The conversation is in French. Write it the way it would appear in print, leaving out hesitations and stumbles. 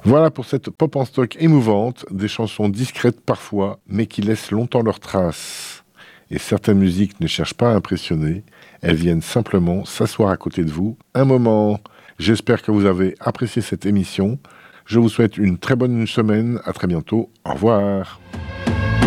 Voilà pour cette pop en stock émouvante, des chansons discrètes parfois, mais qui laissent longtemps leurs traces. Et certaines musiques ne cherchent pas à impressionner, elles viennent simplement s'asseoir à côté de vous un moment. J'espère que vous avez apprécié cette émission. Je vous souhaite une très bonne semaine, à très bientôt, au revoir.